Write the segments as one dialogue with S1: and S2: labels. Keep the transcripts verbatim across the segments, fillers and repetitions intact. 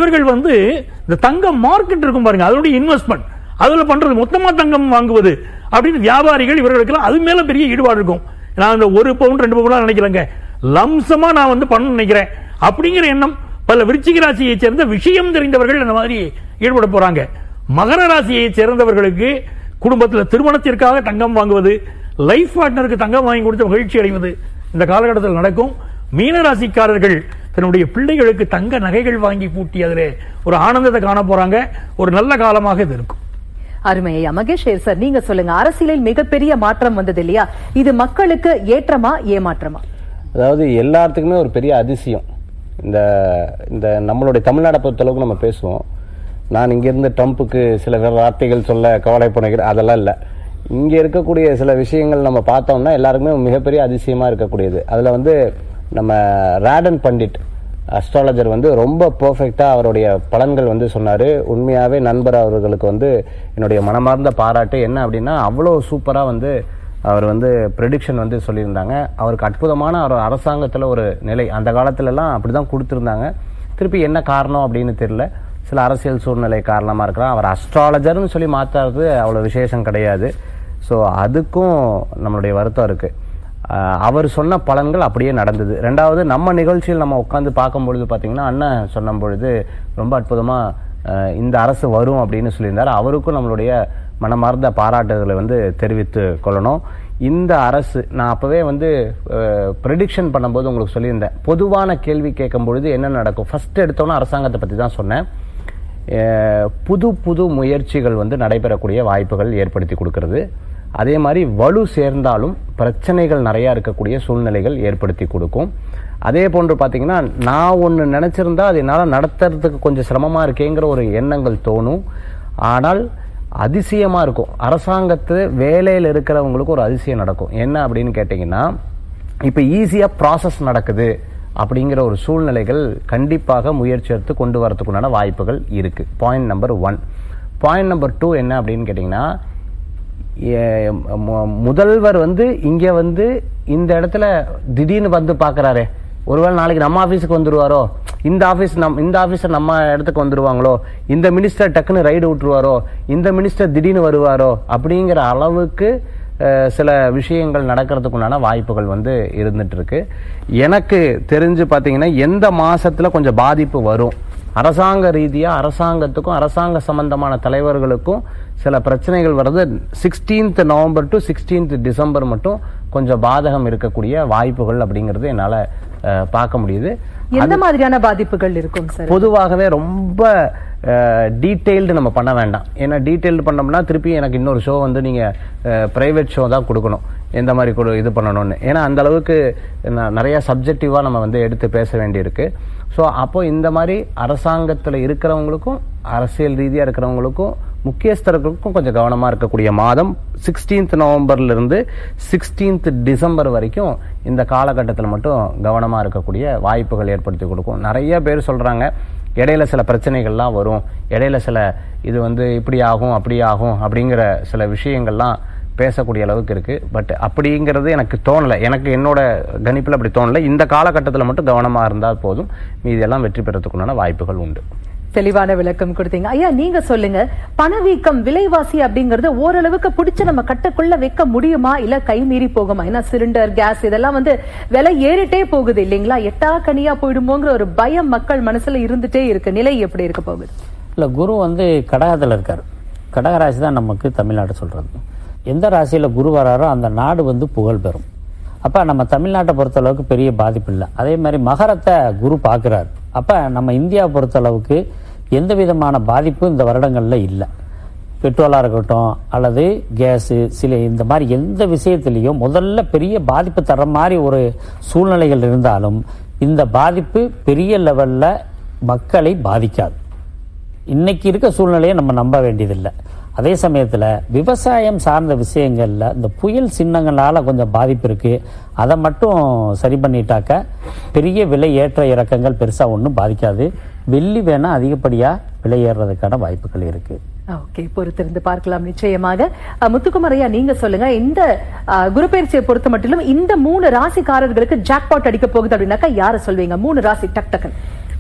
S1: இவர்கள் வந்து இந்த தங்க மார்க்கெட் இருக்கும் பாருங்க, அதனுடைய இன்வெஸ்ட்மெண்ட் அதுல பண்றது, மொத்தமா தங்கம் வாங்குவது அப்படின்னு வியாபாரிகள் இவர்களுக்கெல்லாம் அது மேல பெரிய ஈடுபாடு இருக்கும். நான் இந்த ஒரு பவுன் ரெண்டு பவுன் நினைக்கிறேங்க, லம்சமா நான் வந்து பண்ண நினைக்கிறேன் அப்படிங்கிற எண்ணம் பல விருச்சிக ராசியை சேர்ந்த விஷயம் தெரிந்தவர்கள் இந்த மாதிரி ஈடுபட போறாங்க. மகர ராசியை சேர்ந்தவர்களுக்கு குடும்பத்தில் திருமணத்திற்காக தங்கம் வாங்குவது, லைஃப் பார்ட்னருக்கு தங்கம் வாங்கி கொடுத்து மகிழ்ச்சி அடைவது இந்த காலகட்டத்தில் நடக்கும். மீனராசிக்காரர்கள் தன்னுடைய பிள்ளைகளுக்கு தங்க நகைகள் வாங்கி பூட்டி அதிலே ஒரு ஆனந்தத்தை காண போறாங்க. ஒரு நல்ல காலமாக இது இருக்கும்.
S2: அருமையா மகேஷ் சார், நீங்க சொல்லுங்க, அரசியலில் மிகப்பெரிய மாற்றம் வந்தது இல்லையா, இது மக்களுக்கு ஏற்றமா ஏமாற்றமா?
S3: அதாவது எல்லாத்துக்குமே ஒரு பெரிய அதிசயம். இந்த இந்த நம்மளுடைய தமிழ்நாட்டை பொறுத்தளவுக்கு நம்ம பேசுவோம், நான் இங்கிருந்து ட்ரம்ப்புக்கு சில வார்த்தைகள் சொல்ல கவலை பண்ணுகிறேன், அதெல்லாம் இல்லை. இங்கே இருக்கக்கூடிய சில விஷயங்கள் நம்ம பார்த்தோம்னா எல்லாருக்குமே மிகப்பெரிய அதிசயமாக இருக்கக்கூடியது. அதில் வந்து நம்ம ராடன் பண்டிட் அஸ்ட்ராலஜர் வந்து ரொம்ப பெர்ஃபெக்டாக அவருடைய பலன்கள் வந்து சொன்னார். உண்மையாகவே நண்பர் அவர்களுக்கு வந்து என்னுடைய மனமார்ந்த பாராட்டு. என்ன அப்படின்னா, அவ்வளோ சூப்பராக வந்து அவர் வந்து ப்ரெடிக்ஷன் வந்து சொல்லியிருந்தாங்க. அவருக்கு அற்புதமான ஒரு அரசாங்கத்தில் ஒரு நிலை அந்த காலத்துலலாம் அப்படி தான் கொடுத்துருந்தாங்க. திருப்பி என்ன காரணம் அப்படின்னு தெரியல, சில அரசியல் சூழ்நிலை காரணமாக இருக்கலாம். அவர் அஸ்ட்ராலஜர்னு சொல்லி மாற்றாது அவ்வளோ விசேஷம் கிடையாது. ஸோ அதுக்கும் நம்மளுடைய வருத்தம் இருக்குது. அவர் சொன்ன பலன்கள் அப்படியே நடந்தது. ரெண்டாவது, நம்ம நிகழ்ச்சியில் நம்ம உட்காந்து பார்க்கும்பொழுது பார்த்தீங்கன்னா, அண்ணன் சொன்ன பொழுது ரொம்ப அற்புதமாக இந்த அரசு வரும் அப்படின்னு சொல்லியிருந்தார். அவருக்கும் நம்மளுடைய மனமார்ந்த பாராட்டுகளை வந்து தெரிவித்து கொள்ளணும். இந்த அரசு, நான் அப்போவே வந்து ப்ரெடிக்ஷன் பண்ணும்போது உங்களுக்கு சொல்லியிருந்தேன், பொதுவான கேள்வி கேட்கும் பொழுது என்ன நடக்கும், ஃபர்ஸ்ட் எடுத்தோன்னா அரசாங்கத்தை பற்றி தான் சொன்னேன். புது புது முயற்சிகள் வந்து நடைபெறக்கூடிய வாய்ப்புகள் ஏற்படுத்தி கொடுக்கறது. அதே மாதிரி வலு சேர்ந்தாலும் பிரச்சனைகள் நிறையா இருக்கக்கூடிய சூழ்நிலைகள் ஏற்படுத்தி கொடுக்கும். அதே போன்று பார்த்தீங்கன்னா, நான் ஒன்று நினச்சிருந்தா அது என்னால் நடத்துறதுக்கு கொஞ்சம் சிரமமாக இருக்கேங்கிற ஒரு எண்ணங்கள் தோணும். ஆனால் அதிசயமாக இருக்கும். அரசாங்கத்து வேலையில் இருக்கிறவங்களுக்கு ஒரு அதிசயம் நடக்கும். என்ன அப்படின்னு கேட்டிங்கன்னா, இப்போ ஈஸியாக ப்ராசஸ் நடக்குது அப்படிங்கிற ஒரு சூழ்நிலைகள் கண்டிப்பாக முயற்சி எடுத்து கொண்டு வரதுக்குண்டான வாய்ப்புகள் இருக்குது. Point number one. Point number two என்ன அப்படின்னு கேட்டிங்கன்னா, முதல்வர் வந்து இங்கே வந்து இந்த இடத்துல திடீர்னு வந்து பார்க்குறாரு, ஒருவேளை நாளைக்கு நம்ம ஆஃபீஸுக்கு வந்துடுவாரோ, இந்த ஆஃபீஸ் நம் இந்த ஆஃபீஸர் நம்ம இடத்துக்கு வந்துடுவாங்களோ, இந்த மினிஸ்டர் டக்குன்னு ரைடு விட்டுருவாரோ, இந்த மினிஸ்டர் திடீர்னு வருவாரோ அப்படிங்கிற அளவுக்கு சில விஷயங்கள் நடக்கிறதுக்குண்டான வாய்ப்புகள் வந்து இருந்துட்டு இருக்கு. எனக்கு தெரிஞ்சு பார்த்தீங்கன்னா, எந்த மாசத்துல கொஞ்சம் பாதிப்பு வரும், அரசாங்க ரீதியாக அரசாங்கத்துக்கும் அரசாங்க சம்பந்தமான தலைவர்களுக்கும் சில பிரச்சனைகள் வர்றது sixteenth November to sixteenth December மட்டும் கொஞ்சம் பாதகம் இருக்கக்கூடிய வாய்ப்புகள் அப்படிங்கிறது என்னால் பார்க்க முடியுது.
S2: எந்த மாதிரியான பாதிப்புகள் இருக்கும் சார்?
S3: பொதுவாகவே ரொம்ப டீட்டெயில்டு நம்ம பண்ண வேண்டாம். ஏன்னா டீட்டெயில்டு பண்ணோம்னா திருப்பி எனக்கு இன்னொரு ஷோ வந்து நீங்கள் ப்ரைவேட் ஷோ தான் கொடுக்கணும், எந்த மாதிரி கொடு இது பண்ணணும்னு. ஏன்னா அந்த அளவுக்கு நிறைய சப்ஜெக்டிவாக நம்ம வந்து எடுத்து பேச வேண்டியிருக்கு. ஸோ அப்போ இந்த மாதிரி அரசாங்கத்தில் இருக்கிறவங்களுக்கும் அரசியல் ரீதியாக இருக்கிறவங்களுக்கும் முக்கியஸ்தர்களுக்கும் கொஞ்சம் கவனமாக இருக்கக்கூடிய மாதம் சிக்ஸ்டீன்த் நவம்பர்லேருந்து சிக்ஸ்டீன்த் டிசம்பர் வரைக்கும் இந்த காலகட்டத்தில் மட்டும் கவனமாக இருக்கக்கூடிய வாய்ப்புகள் ஏற்படுத்தி கொடுக்கும். நிறைய பேர் சொல்கிறாங்க, இடையில சில பிரச்சனைகள்லாம் வரும், இடையில சில இது வந்து இப்படி ஆகும் அப்படி ஆகும் அப்படிங்கிற சில விஷயங்கள்லாம் பேசக்கூடிய அளவுக்கு இருக்குது. பட் அப்படிங்கிறது எனக்கு தோணலை, எனக்கு என்னோட கணிப்பில் அப்படி தோணலை. இந்த காலகட்டத்தில் மட்டும் கவனமாக இருந்தால் போதும், மீதெல்லாம் வெற்றி பெறத்துக்குண்டான வாய்ப்புகள் உண்டு.
S2: தெளிவான விளக்கம் கொடுத்தீங்க ஐயா. நீங்க சொல்லுங்க, பணவீக்கம் விலைவாசி அப்படிங்கறது ஓரளவுக்கு பிடிச்ச நம்ம கட்டுக்குள்ள வைக்க முடியுமா, இல்ல கை மீறி போகுமா? ஏன்னா சிலிண்டர், கேஸ் இதெல்லாம் வந்து விலை ஏறிட்டே போகுது இல்லைங்களா, எட்டா கனியா போயிடுமோங்கிற ஒரு பயம் மக்கள் மனசுல இருந்துட்டே இருக்கு. நிலை எப்படி இருக்க போகுது?
S4: இல்ல, குரு வந்து கடகத்துல இருக்காரு. கடகராசி தான் நமக்கு தமிழ்நாடு சொல்றது. எந்த ராசியில குரு வராரோ அந்த நாடு வந்து புகழ் பெறும். அப்ப நம்ம தமிழ்நாட்டை பொறுத்தளவுக்கு பெரிய பாதிப்பு இல்லை. அதே மாதிரி மகரத்தை குரு பார்க்கிறார். அப்ப நம்ம இந்தியாவை பொறுத்தளவுக்கு எந்த விதமான பாதிப்பும் இந்த வருடங்கள்ல இல்லை. பெட்ரோலா இருக்கட்டும் அல்லது கேஸு, சில இந்த மாதிரி எந்த விஷயத்திலையும் முதல்ல பெரிய பாதிப்பு தர மாதிரி ஒரு சூழ்நிலைகள் இருந்தாலும் இந்த பாதிப்பு பெரிய லெவல்ல மக்களை பாதிக்காது. இன்னைக்கு இருக்க சூழ்நிலையை நம்ம நம்ப வேண்டியதில்லை. அதே சமயத்தில் விவசாயம் சார்ந்த விஷயங்கள்ல இந்த புயல் சின்னங்களால கொஞ்சம் பாதிப்பு இருக்கு. அதை மட்டும் சரி பண்ணிட்டாக்க பெரிய விலை ஏற்ற இறக்கங்கள் பெருசா ஒன்றும் பாதிக்காது. வெள்ளி வேணா அதிகப்படியா விலை ஏறுறதுக்கான வாய்ப்புகள் இருக்கு.
S2: ஓகே, பொறுத்திருந்து பார்க்கலாம் நிச்சயமாக. முத்துக்குமரையா, நீங்க சொல்லுங்க, இந்த குரு பயிற்சியை பொறுத்த மட்டிலும் இந்த மூணு ராசிக்காரர்களுக்கு ஜாக்பாட் அடிக்க போகுது அப்படின்னாக்கா யாரை சொல்வீங்க? மூணு ராசி டக் டக்குன்னு.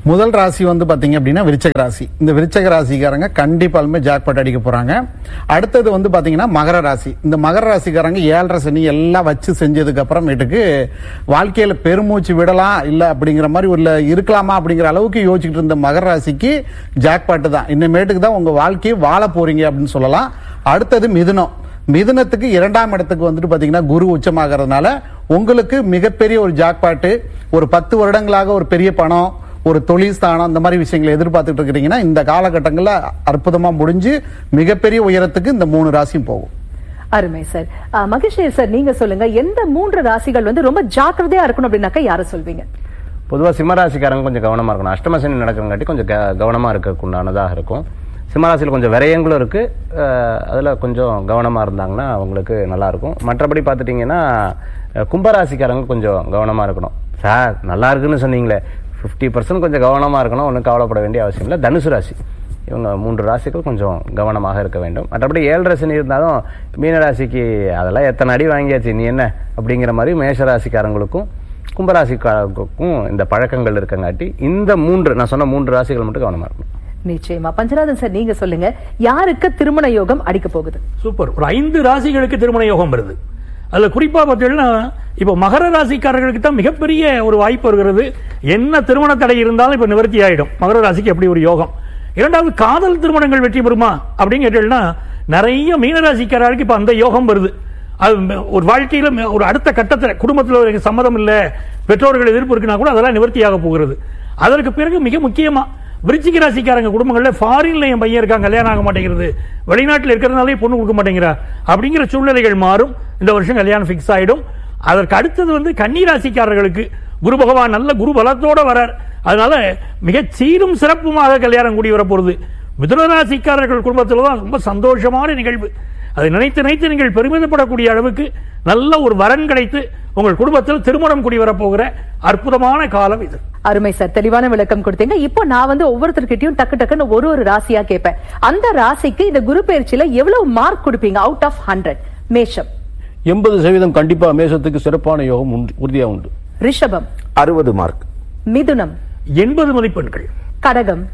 S5: முதல் ராசி வந்து பாத்தீங்க அப்படின்னா விருச்சக ராசி. இந்த விருச்சக ராசிக்காரங்க கண்டிப்பாலுமே ஜாக்பாட் அடிக்க போறாங்க. அடுத்தது வந்து பாத்தீங்கன்னா மகர ராசி. இந்த மகர ராசிக்காரங்க ஏழரை சனி எல்லாம் வச்சு செஞ்சதுக்கு அப்புறமேட்டுக்கு வாழ்க்கையில பெருமூச்சு விடலாம் இல்ல அப்படிங்கிற மாதிரி ஒரு இருக்கலாமா அப்படிங்கிற அளவுக்கு யோசிச்சுட்டு இருந்த மகர ராசிக்கு ஜாக்பாட் தான். இன்னமேட்டுக்கு தான் உங்க வாழ்க்கையை வாழ போறீங்க அப்படின்னு சொல்லலாம். அடுத்தது மிதுனம். மிதுனத்துக்கு இரண்டாம் இடத்துக்கு வந்துட்டு பாத்தீங்கன்னா குரு உச்சமாகறதுனால உங்களுக்கு மிகப்பெரிய ஒரு ஜாக்பாட்டு, ஒரு பத்து வருடங்களாக ஒரு பெரிய பணம், ஒரு தொழில் ஸ்தானம், இந்த மாதிரி விஷயங்களை எதிர்பார்த்துட்டு இருக்கிறீங்கன்னா இந்த காலகட்டங்களில் அற்புதமா முடிஞ்சு மிகப்பெரிய உயரத்துக்கு இந்த மூணு ராசியும் போகும்.
S2: அருமை சார். மகேஷ் சார், நீங்க சொல்லுங்க, எந்த மூன்று ராசிகள் வந்து ரொம்ப ஜாக்கிரதையா இருக்கணும் அப்படின்னாக்கா யாரை சொல்வீங்க?
S3: பொதுவாக சிம்மராசிக்காரங்க கொஞ்சம் கவனமா இருக்கணும். அஷ்டமசனி நடக்கிறங்காட்டி கொஞ்சம் கவனமா இருக்கக்குண்டானதாக இருக்கும். சிம்மராசியில் கொஞ்சம் விரயங்களும் இருக்கு, அதுல கொஞ்சம் கவனமா இருந்தாங்கன்னா அவங்களுக்கு நல்லா இருக்கும். மற்றபடி பார்த்துட்டீங்கன்னா கும்பராசிக்காரங்க கொஞ்சம் கவனமா இருக்கணும். சார் நல்லா இருக்குன்னு சொன்னீங்களே, ஃபிஃப்டி பர்சன்ட் கொஞ்சம் கவனமாக இருக்கணும், ஒன்றும் கவலைப்பட வேண்டிய அவசியம் இல்லை. தனுசு ராசி, இவங்க மூன்று ராசிகள் கொஞ்சம் கவனமாக இருக்க வேண்டும். மற்றபடி ஏழரை சனி இருந்தாலும் மீனராசிக்கு அதெல்லாம் எத்தனை அடி வாங்கியாச்சு நீ என்ன அப்படிங்கிற மாதிரி மேஷராசிக்காரங்களுக்கும் கும்பராசிக்காரங்களுக்கும் இந்த பழக்கங்கள் இருக்கங்காட்டி இந்த மூன்று நான் சொன்ன மூன்று ராசிகள் மட்டும் கவனமாக இருக்கணும்.
S2: நிச்சயமா. பஞ்சநாதன் சார், நீங்க சொல்லுங்க, யாருக்கு திருமண யோகம் அடிக்க போகுது?
S1: சூப்பர். ஒரு ஐந்து ராசிகளுக்கு திருமண யோகம் வருது. அதுல குறிப்பா பார்த்தீங்கன்னா இப்ப மகர ராசிக்காரர்களுக்கு தான் மிகப்பெரிய ஒரு வாய்ப்பு வருகிறது. என்ன திருமண தடை இருந்தாலும் இப்ப நிவர்த்தி ஆயிடும். மகர ராசிக்கு அப்படி ஒரு யோகம். இரண்டாவது, காதல் திருமணங்கள் வெற்றி பெறுமா அப்படின்னு கேட்டீங்கன்னா நிறைய மீனராசிக்காரர்களுக்கு இப்ப அந்த யோகம் வருது. அது ஒரு வாழ்க்கையில ஒரு அடுத்த கட்டத்தில் குடும்பத்தில் ஒரு சம்மதம் இல்லை, பெற்றோர்கள் எதிர்ப்பு இருக்குன்னா கூட அதெல்லாம் நிவர்த்தியாக போகிறது. அதற்கு பிறகு மிக முக்கியமா விருச்சிக ராசிக்காரங்க குடும்பங்கள்ல ஃபாரின்ல என் பையன் இருக்காங்க, கல்யாணம் ஆக மாட்டேங்கிறது, வெளிநாட்டில் இருக்கிறதுனாலே பொண்ணு கொடுக்க மாட்டேங்கிறா அப்படிங்கிற சூழ்நிலைகள் மாறும். இந்த வருஷம் கல்யாணம் பிக்ஸ் ஆயிடும். அதற்கு அடுத்தது வந்து கன்னி ராசிக்காரர்களுக்கு குரு பகவான் நல்ல குரு பலத்தோட வரார். அதனால மிக சீரும் சிறப்புமாக கல்யாணம் கூடி வரப்போறது. மிதுன ராசிக்காரர்கள் குடும்பத்தில் தான் ரொம்ப சந்தோஷமான நிகழ்வு. அதை நினைத்து நினைத்து நீங்கள் பெருமிதப்படக்கூடிய அளவுக்கு நல்ல ஒரு வரன் கிடைத்து உங்கள் குடும்பத்தில் திருமணம் கூடி வரப்போகிற அற்புதமான காலம் இது.
S2: அருமை சார், தெளிவான விளக்கம் கொடுத்தீங்க. இப்போ நான் வந்து ஒவ்வொருத்தர்கிட்டயும் டக்கு டக்குன்னு ஒரு ஒரு ராசியா கேட்பேன். அந்த ராசிக்கு இந்த குரு பயிற்சியில எவ்வளவு மார்க் கொடுப்பீங்க அவுட் ஆஃப் ஹண்ட்ரட்? மேஷம்
S6: எண்பது சதவீதம் கண்டிப்பா மேஷத்துக்கு சிறப்பான யோகம் உறுதியா உண்டு.
S2: ரிஷபம்
S7: அறுபது மார்க்.
S2: மிதுனம்
S1: எண்பது மதிப்பெண்கள்.
S2: கடகம்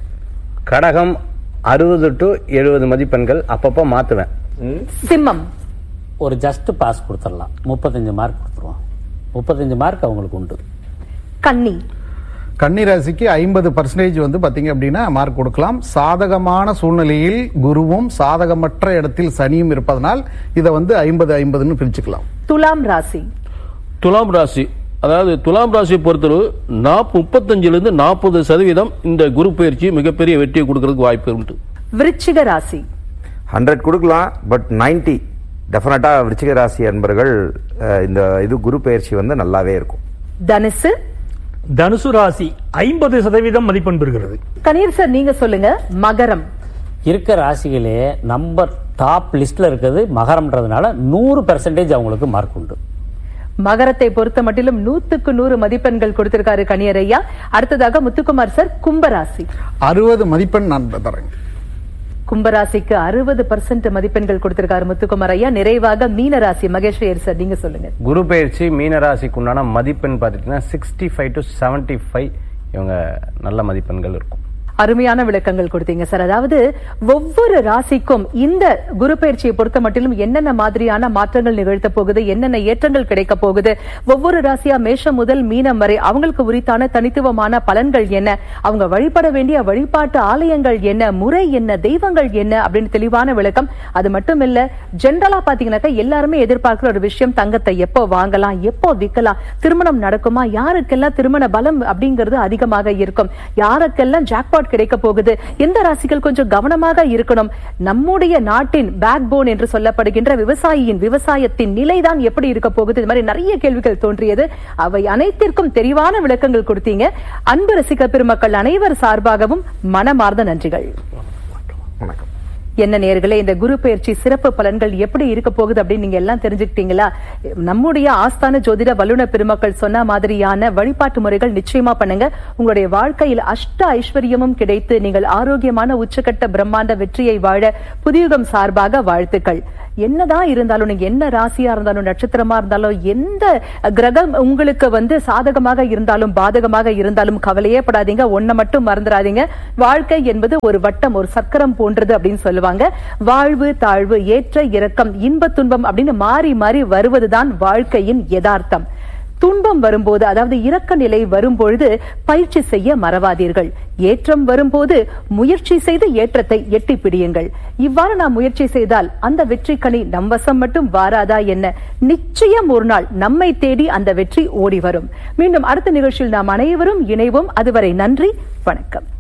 S3: கடகம் அறுபது டு எழுபது மதிப்பெண்கள் அப்பப்போ மாத்துவேன்.
S2: சிம்மம்
S4: ஒரு ஜஸ்ட் பாஸ் கொடுத்துடலாம், முப்பத்தஞ்சு மார்க் கொடுத்துருவோம். முப்பத்தஞ்சு மார்க் அவங்களுக்கு உண்டு.
S2: கன்னி
S5: கன்னி ராசிக்கு ஐம்பது பர்சன்டேஜ் வந்து பாத்தீங்க அப்படின்னா மார்க் கொடுக்கலாம். சாதகமான சூழ்நிலையில் குருவும் சாதகமற்ற இடத்தில் சனியும் இருப்பதனால் இதை வந்து ஐம்பது ஐம்பதுன்னு பிரிச்சுக்கலாம்.
S2: துலாம் ராசி
S6: துலாம் ராசி அதாவது துலாம் ராசியை பொறுத்தளவு முப்பத்தஞ்சுல இருந்து நாற்பது சதவீதம் இந்த குரு பயிற்சி மிகப்பெரிய வெற்றியை கொடுக்கறதுக்கு வாய்ப்பு உண்டு.
S2: விருச்சிக ராசி
S7: ஹண்ட்ரட் கொடுக்கலாம், பட் நைன்டி டெஃபினட்டா விருச்சிக ராசி என்பர்கள் இந்த இது குரு பயிற்சி வந்து நல்லாவே இருக்கும்.
S2: தனுசு
S1: தனுசு ராசி ஐம்பது சதவீதம் மதிப்பெண் பெறுகிறது.
S2: கணீர் சார், நீங்க சொல்லுங்க. மகரம்
S4: இருக்க ராசிகளே நம்பர் டாப் லிஸ்ட்ல இருக்கிறது மகரம்ன்றதுனால நூறு பெர்சன்டேஜ் அவங்களுக்கு மார்க் உண்டு.
S2: மகரத்தை பொறுத்த மட்டிலும் நூத்துக்கு நூறு மதிப்பெண்கள் கொடுத்திருக்காரு கணியரையா. அடுத்ததாக முத்துக்குமார் சார், கும்பராசி
S5: அறுபது மதிப்பெண் நான் தரேன்.
S2: கும்பராசிக்கு அறுபது பர்சன்ட் மதிப்பெண்கள் கொடுத்திருக்காரு முத்துக்குமார் ஐயா. நிறைவாக மீனராசி மகேஷ் சார், நீங்க சொல்லுங்க.
S3: குரு பயிற்சி மீனராசிக்கு உண்டான மதிப்பெண் பார்த்துட்டீங்கன்னா sixty five to seventy five இவங்க நல்ல மதிப்பெண்கள் இருக்கும்.
S2: அருமையான விளக்கங்கள் கொடுத்தீங்க சார். அதாவது ஒவ்வொரு ராசிக்கும் இந்த குரு பயிற்சியை பொறுத்த மட்டிலும் என்னென்ன மாதிரியான மாற்றங்கள் நிகழ்த்த போகுது, என்னென்ன ஏற்றங்கள் கிடைக்க போகுது, ஒவ்வொரு ராசியா மேஷம் முதல் மீனம் வரை அவங்களுக்கு உரித்தான தனித்துவமான பலன்கள் என்ன, அவங்க வழிபட வேண்டிய வழிபாட்டு ஆலயங்கள் என்ன, முறை என்ன, தெய்வங்கள் என்ன அப்படின்னு தெளிவான விளக்கம். அது மட்டும் இல்ல, ஜென்ரலா பாத்தீங்கன்னாக்கா எல்லாருமே எதிர்பார்க்கிற ஒரு விஷயம், தங்கத்தை எப்போ வாங்கலாம், எப்போ விற்கலாம், திருமணம் நடக்குமா, யாருக்கெல்லாம் திருமண பலம் அப்படிங்கிறது அதிகமாக இருக்கும், யாருக்கெல்லாம் ஜாக்பாட் கிடைக்க போகுது, எந்த ராசிகள் கொஞ்சம் கவனமாக இருக்கணும், நம்முடைய நாட்டின் பேக் போன் என்று சொல்லப்படுகின்ற விவசாயியின் விவசாயத்தின் நிலைதான் எப்படி இருக்க போகுது, இது மாதிரி நிறைய கேள்விகள் தோன்றியது. அவை அனைத்திற்கும் தெளிவான விளக்கங்கள் கொடுத்தீங்க. அன்பு ரசிக பெருமக்கள் அனைவர் சார்பாகவும் மனமார்ந்த நன்றிகள்.
S7: வணக்கம்.
S2: என்ன நேயர்களே, இந்த குரு பயிற்சி சிறப்பு பலன்கள் எப்படி இருக்க போகுது அப்படின்னு நீங்க எல்லாம் தெரிஞ்சுக்கிட்டீங்களா? நம்முடைய ஆஸ்தான ஜோதிட வல்லுநர் பெருமக்கள் சொன்ன மாதிரியான வழிபாட்டு முறைகள் நிச்சயமா பண்ணுங்க. உங்களுடைய வாழ்க்கையில் அஷ்ட ஐஸ்வர்யமும் கிடைத்து நீங்கள் ஆரோக்கியமான உச்சகட்ட பிரம்மாண்ட வெற்றியை வாழ புதியுகம் சார்பாக வாழ்த்துக்கள். என்னதான் இருந்தாலும் நீங்க என்ன ராசியா இருந்தாலும் நட்சத்திரமா இருந்தாலும் எந்த கிரகம் உங்களுக்கு வந்து சாதகமாக இருந்தாலும் பாதகமாக இருந்தாலும் கவலையே படாதீங்க. ஒன்ன மட்டும் மறந்துடாதீங்க, வாழ்க்கை என்பது ஒரு வட்டம், ஒரு சக்கரம் போன்றது அப்படின்னு சொல்லுவாங்க. வாழ்வு தாழ்வு, ஏற்ற இறக்கம், இன்ப துன்பம் அப்படின்னு மாறி மாறி வருவதுதான் வாழ்க்கையின் யதார்த்தம். துன்பம் வரும்போது, அதாவது இரக்க நிலை வரும்பொழுது பயிற்சி செய்ய மறவாதீர்கள். ஏற்றம் வரும்போது முயற்சி செய்து ஏற்றத்தை எட்டி பிடியுங்கள். இவ்வாறு நாம் முயற்சி செய்தால் அந்த வெற்றி கனி நம் வசம் மட்டும் வாராதா என்ன? நிச்சயம் ஒரு நாள் நம்மை தேடி அந்த வெற்றி ஓடி வரும். மீண்டும் அடுத்த நிகழ்ச்சியில் நாம் அனைவரும் இணைவோம். அதுவரை நன்றி, வணக்கம்.